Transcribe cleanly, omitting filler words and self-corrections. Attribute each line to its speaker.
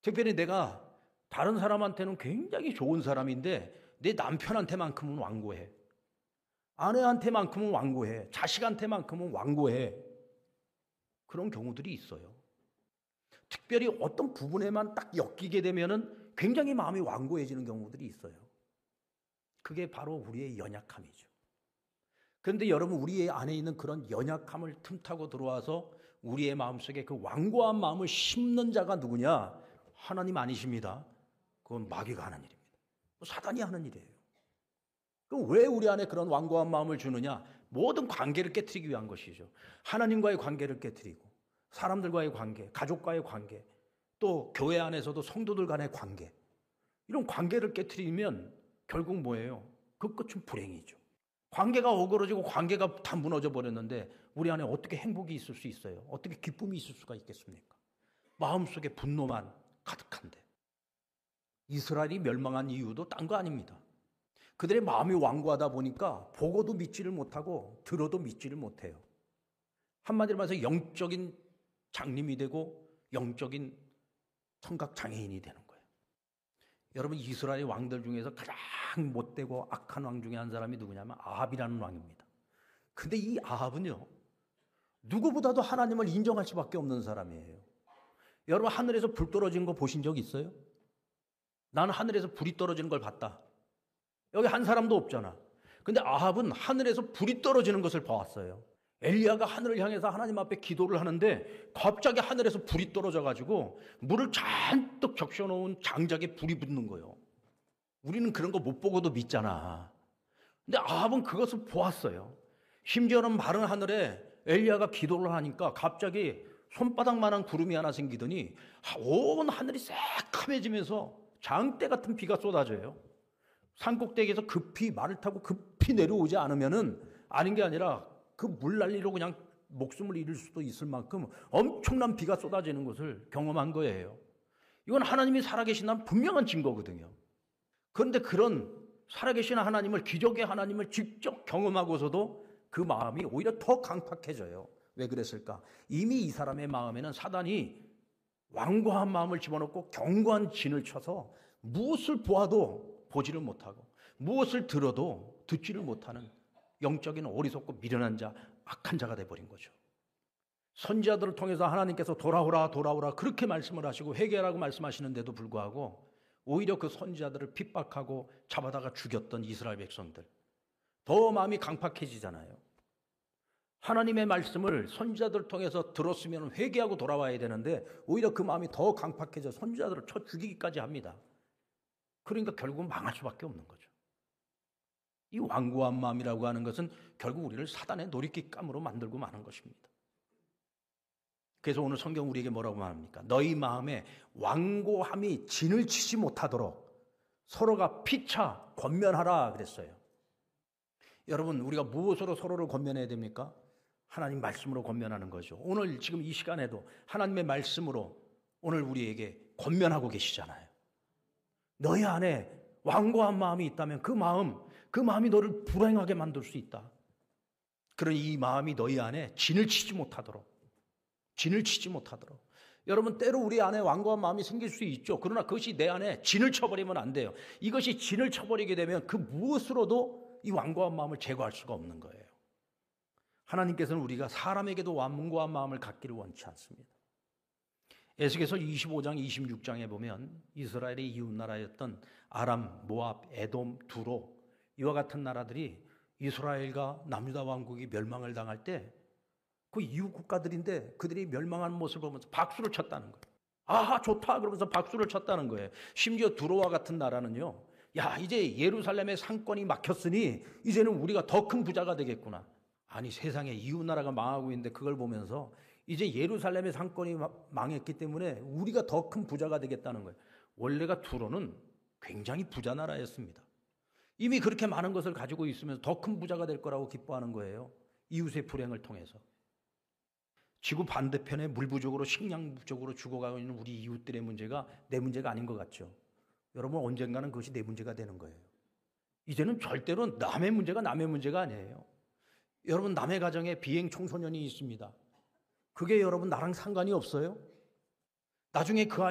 Speaker 1: 특별히 내가 다른 사람한테는 굉장히 좋은 사람인데 내 남편한테만큼은 완고해. 아내한테만큼은 완고해. 자식한테만큼은 완고해. 그런 경우들이 있어요. 특별히 어떤 부분에만 딱 엮이게 되면은 굉장히 마음이 완고해지는 경우들이 있어요. 그게 바로 우리의 연약함이죠. 그런데 여러분, 우리 안에 있는 그런 연약함을 틈타고 들어와서 우리의 마음속에 그 완고한 마음을 심는 자가 누구냐? 하나님 아니십니다. 그건 마귀가 하는 일입니다. 사단이 하는 일이에요. 그럼 왜 우리 안에 그런 완고한 마음을 주느냐? 모든 관계를 깨트리기 위한 것이죠. 하나님과의 관계를 깨트리고, 사람들과의 관계, 가족과의 관계, 또 교회 안에서도 성도들 간의 관계, 이런 관계를 깨트리면 결국 뭐예요? 그 끝은 불행이죠. 관계가 어그러지고 관계가 다 무너져 버렸는데 우리 안에 어떻게 행복이 있을 수 있어요? 어떻게 기쁨이 있을 수가 있겠습니까? 마음속에 분노만 가득한데. 이스라엘이 멸망한 이유도 딴 거 아닙니다. 그들의 마음이 완고하다 보니까 보고도 믿지를 못하고 들어도 믿지를 못해요. 한마디로 말해서 영적인 장님이 되고 영적인 청각 장애인이 되는 거예요. 여러분, 이스라엘 왕들 중에서 가장 못되고 악한 왕 중에 한 사람이 누구냐면 아합이라는 왕입니다. 근데 이 아합은요, 누구보다도 하나님을 인정할 수밖에 없는 사람이에요. 여러분, 하늘에서 불 떨어지는 거 보신 적 있어요? 나는 하늘에서 불이 떨어지는 걸 봤다. 여기 한 사람도 없잖아. 근데 아합은 하늘에서 불이 떨어지는 것을 봐왔어요. 엘리야가 하늘을 향해서 하나님 앞에 기도를 하는데 갑자기 하늘에서 불이 떨어져가지고 물을 잔뜩 적셔놓은 장작에 불이 붙는 거예요. 우리는 그런 거 못 보고도 믿잖아. 근데 아합은 그것을 보았어요. 심지어는 마른 하늘에 엘리야가 기도를 하니까 갑자기 손바닥만한 구름이 하나 생기더니 온 하늘이 새카매지면서 장대 같은 비가 쏟아져요. 산꼭대기에서 급히 말을 타고 급히 내려오지 않으면은 아닌 게 아니라 그 물난리로 그냥 목숨을 잃을 수도 있을 만큼 엄청난 비가 쏟아지는 것을 경험한 거예요. 이건 하나님이 살아계신다는 분명한 증거거든요. 그런데 그런 살아계신 하나님을, 기적의 하나님을 직접 경험하고서도 그 마음이 오히려 더 강팍해져요. 왜 그랬을까? 이미 이 사람의 마음에는 사단이 완고한 마음을 집어넣고 견고한 진을 쳐서 무엇을 보아도 보지를 못하고 무엇을 들어도 듣지를 못하는 영적인 어리석고 미련한 자, 악한 자가 돼버린 거죠. 선지자들을 통해서 하나님께서 돌아오라 돌아오라 그렇게 말씀을 하시고 회개하라고 말씀하시는데도 불구하고 오히려 그 선지자들을 핍박하고 잡아다가 죽였던 이스라엘 백성들, 더 마음이 강팍해지잖아요. 하나님의 말씀을 선지자들을 통해서 들었으면 회개하고 돌아와야 되는데 오히려 그 마음이 더 강팍해져 선지자들을 쳐 죽이기까지 합니다. 그러니까 결국은 망할 수밖에 없는 거죠. 이 완고한 마음이라고 하는 것은 결국 우리를 사단의 놀이기감으로 만들고 마는 것입니다. 그래서 오늘 성경 우리에게 뭐라고 말합니까? 너희 마음에 완고함이 진을 치지 못하도록 서로가 피차 권면하라 그랬어요. 여러분, 우리가 무엇으로 서로를 권면해야 됩니까? 하나님 말씀으로 권면하는 거죠. 오늘 지금 이 시간에도 하나님의 말씀으로 오늘 우리에게 권면하고 계시잖아요. 너희 안에 완고한 마음이 있다면 그 마음이 너를 불행하게 만들 수 있다. 그러니 이 마음이 너희 안에 진을 치지 못하도록. 여러분, 때로 우리 안에 완고한 마음이 생길 수 있죠. 그러나 그것이 내 안에 진을 쳐버리면 안 돼요. 이것이 진을 쳐버리게 되면 그 무엇으로도 이 완고한 마음을 제거할 수가 없는 거예요. 하나님께서는 우리가 사람에게도 완고한 마음을 갖기를 원치 않습니다. 에스겔서 25장 26장에 보면 이스라엘의 이웃나라였던 아람, 모압, 에돔, 두로 이와 같은 나라들이 이스라엘과 남유다 왕국이 멸망을 당할 때 그 이웃 국가들인데 그들이 멸망하는 모습을 보면서 박수를 쳤다는 거예요. 아하, 좋다 그러면서 박수를 쳤다는 거예요. 심지어 두로와 같은 나라는요, 야, 이제 예루살렘의 상권이 막혔으니 이제는 우리가 더 큰 부자가 되겠구나. 아니, 세상에 이웃나라가 망하고 있는데 그걸 보면서 이제 예루살렘의 상권이 망했기 때문에 우리가 더 큰 부자가 되겠다는 거예요. 원래가 두로는 굉장히 부자 나라였습니다. 이미 그렇게 많은 것을 가지고 있으면서 더 큰 부자가 될 거라고 기뻐하는 거예요. 이웃의 불행을 통해서. 지구 반대편에 물 부족으로 식량 부족으로 죽어가고 있는 우리 이웃들의 문제가 내 문제가 아닌 것 같죠. 여러분, 언젠가는 그것이 내 문제가 되는 거예요. 이제는 절대로 남의 문제가 남의 문제가 아니에요. 여러분, 남의 가정에 비행 청소년이 있습니다. 그게 여러분 나랑 상관이 없어요? 나중에 그